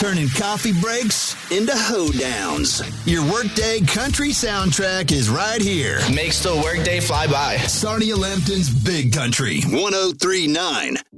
turning coffee breaks into hoedowns. Your workday country soundtrack is right here. Makes the workday fly by. Sarnia Lambton's Big Country 103.9